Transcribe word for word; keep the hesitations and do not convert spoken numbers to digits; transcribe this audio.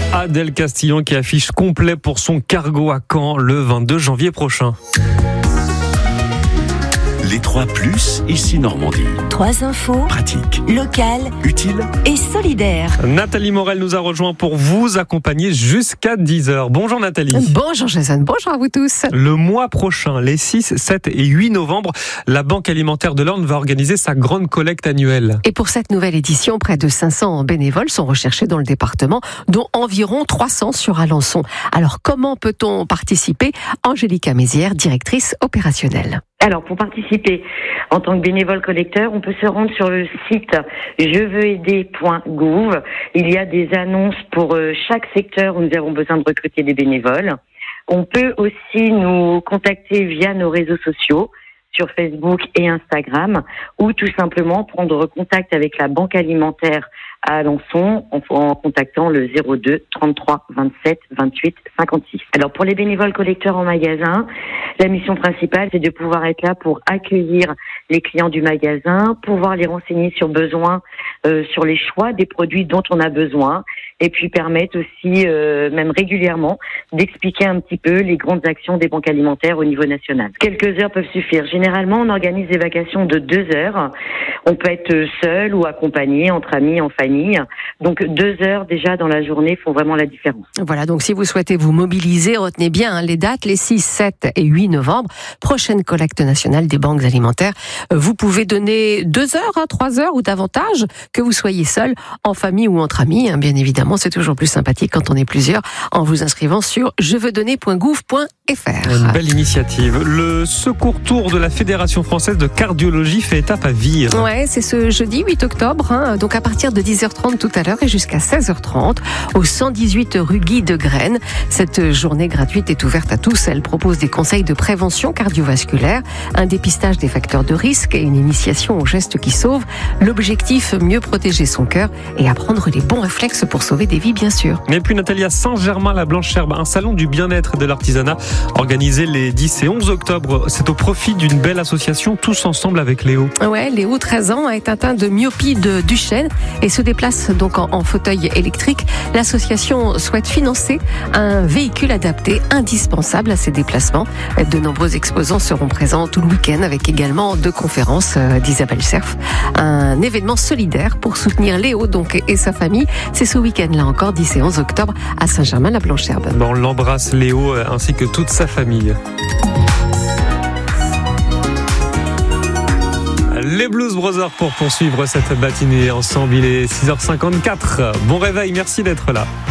Adèle Castillon qui affiche complet pour son cargo à Caen le vingt-deux janvier prochain. Les trois plus, ici Normandie. Trois infos. Pratique. Locales. Utile. Et solidaires. Nathalie Morel nous a rejoint pour vous accompagner jusqu'à dix heures. Bonjour Nathalie. Bonjour Jason, bonjour à vous tous. Le mois prochain, les six, sept et huit novembre, la Banque alimentaire de l'Orne va organiser sa grande collecte annuelle. Et pour cette nouvelle édition, près de cinq cents bénévoles sont recherchés dans le département, dont environ trois cents sur Alençon. Alors comment peut-on participer ? Angélica Mézières, directrice opérationnelle. Alors, pour participer en tant que bénévole collecteur, on peut se rendre sur le site je veux aider point gouv. Il y a des annonces pour chaque secteur où nous avons besoin de recruter des bénévoles. On peut aussi nous contacter via nos réseaux sociaux, sur Facebook et Instagram, ou tout simplement prendre contact avec la Banque alimentaire à Alençon en, en contactant le zéro deux trente-trois vingt-sept vingt-huit cinquante-six. Alors pour les bénévoles collecteurs en magasin, la mission principale c'est de pouvoir être là pour accueillir les clients du magasin, pouvoir les renseigner sur besoin, euh, sur les choix des produits dont on a besoin, et puis permettre aussi, euh, même régulièrement, d'expliquer un petit peu les grandes actions des banques alimentaires au niveau national. Quelques heures peuvent suffire. Généralement, on organise des vacations de deux heures. On peut être seul ou accompagné, entre amis, en famille. Donc deux heures déjà dans la journée font vraiment la différence. Voilà, donc si vous souhaitez vous mobiliser, retenez bien hein, les dates, les six, sept et huit novembre, prochaine collecte nationale des banques alimentaires. Vous pouvez donner deux heures, hein, trois heures ou davantage, que vous soyez seul, en famille ou entre amis. Hein, bien évidemment, c'est toujours plus sympathique quand on est plusieurs, en vous inscrivant sur je veux donner point gouv point f r. Une belle initiative. Le secours tour de la Fédération française de cardiologie fait étape à Vire. Ouais, c'est ce jeudi huit octobre, hein, donc à partir de dix heures trente tout à l'heure et jusqu'à seize heures trente au cent dix-huit rue Guy de Graine. Cette journée gratuite est ouverte à tous. Elle propose des conseils de prévention cardiovasculaire, un dépistage des facteurs de risque et une initiation aux gestes qui sauvent. L'objectif, mieux protéger son cœur et apprendre les bons réflexes pour sauver des vies, bien sûr. Et puis Nathalie, à Saint-Germain-la-Blanche-Herbe, un salon du bien-être et de l'artisanat organisé les dix et onze octobre. C'est au profit d'une belle association, tous ensemble avec Léo. Ouais, Léo, treize ans, est atteint de myopie de Duchenne et se déplace donc en, en fauteuil électrique. L'association souhaite financer un véhicule adapté indispensable à ses déplacements. De nombreux exposants seront présents tout le week-end avec également deux conférences d'Isabelle Serf. Un événement solidaire pour soutenir Léo donc et sa famille. C'est ce week-end là encore, dix et onze octobre à Saint-Germain-la-Blanche-Herbe. Bon, on l'embrasse Léo ainsi que toute sa famille. Les Blues Brothers pour poursuivre cette matinée ensemble. Il est six heures cinquante-quatre. Bon réveil, merci d'être là.